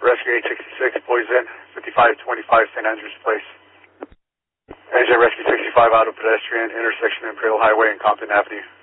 Rescue 866, boys in, 5525 St. Andrews Place. NJ Rescue 65, auto pedestrian, intersection Imperial Highway and Compton Avenue.